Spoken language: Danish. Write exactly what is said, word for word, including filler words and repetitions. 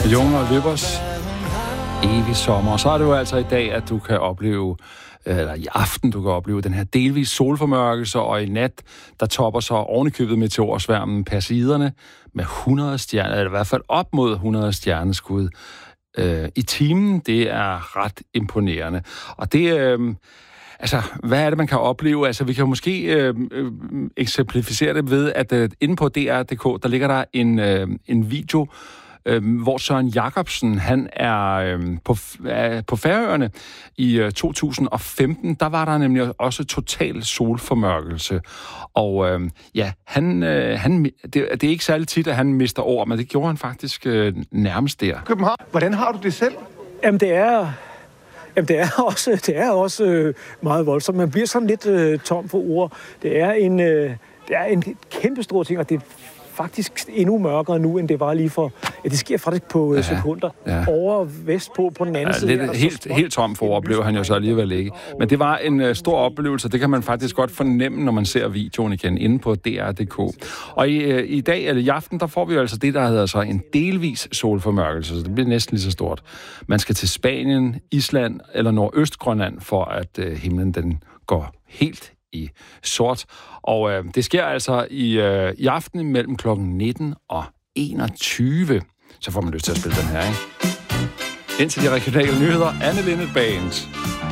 Junge og Løbers evig sommer. Og så er det jo altså i dag, at du kan opleve, eller i aften, du kan opleve den her delvis solformørkelse, og i nat, der topper så ovenikøbet meteorsværmen Perseiderne med hundrede stjerner, eller i hvert fald op mod hundrede stjerneskud øh, i timen. Det er ret imponerende. Og det øh, altså, hvad er det, man kan opleve? Altså, vi kan jo måske øh, øh, eksemplificere det ved, at øh, inde på D R punktum d k, der ligger der en, øh, en video, øh, hvor Søren Jacobsen, han er øh, på, øh, på Færøerne i øh, to tusind og femten. Der var der nemlig også total solformørkelse. Og øh, ja, han, øh, han, det, det er ikke særlig tit, at han mister ord, men det gjorde han faktisk øh, nærmest der. København, hvordan har du det selv? Jamen, det er... Jamen, det er også, det er også øh, meget voldsomt. Man bliver sådan lidt øh, tom for ord. Det er en, øh, det er en kæmpe stor ting, og det er faktisk endnu mørkere nu, end det var lige for... Ja, det sker faktisk på ja, sekunder. Ja. Over vestpå på den anden ja, side. Lidt, her, helt, helt tom for ord blev han jo så alligevel ikke. Men det var en uh, stor oplevelse, det kan man faktisk godt fornemme, når man ser videoen igen inde på D R punktum d k. Og i, uh, i dag, eller i aften, der får vi jo altså det, der hedder så en delvis solformørkelse, så det bliver næsten lige så stort. Man skal til Spanien, Island eller Nordøstgrønland, for at uh, himlen den går helt i sort. Og øh, det sker altså i, øh, i aften mellem klokken nitten og enogtyve. Så får man lyst til at spille den her, ikke? Indtil de regionale nyheder, Anne Linnet Band.